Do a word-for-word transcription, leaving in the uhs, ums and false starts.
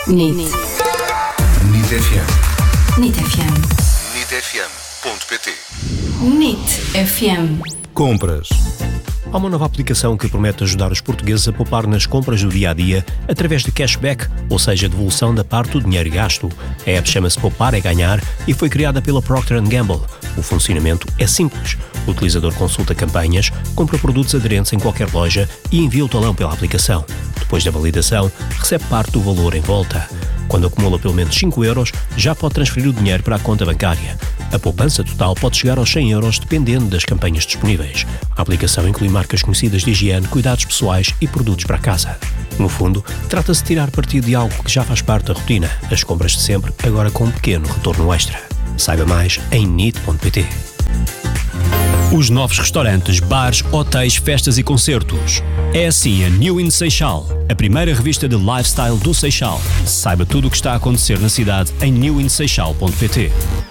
NIT. NIT F M. NIT F M. NIT F M ponto P T. NIT F M. Compras. Há uma nova aplicação que promete ajudar os portugueses a poupar nas compras do dia-a-dia através de cashback, ou seja, devolução da parte do dinheiro gasto. A app chama-se Poupar é Ganhar e foi criada pela Procter and Gamble. O funcionamento é simples. O utilizador consulta campanhas, compra produtos aderentes em qualquer loja e envia o talão pela aplicação. Depois da validação, recebe parte do valor em volta. Quando acumula pelo menos cinco euros, já pode transferir o dinheiro para a conta bancária. A poupança total pode chegar aos cem euros dependendo das campanhas disponíveis. A aplicação inclui marcas conhecidas de higiene, cuidados pessoais e produtos para casa. No fundo, trata-se de tirar partido de algo que já faz parte da rotina, as compras de sempre, agora com um pequeno retorno extra. Saiba mais em nit ponto p t. Os novos restaurantes, bares, hotéis, festas e concertos. É assim a New in Seixal, a primeira revista de lifestyle do Seixal. Saiba tudo o que está a acontecer na cidade em new in seixal ponto p t.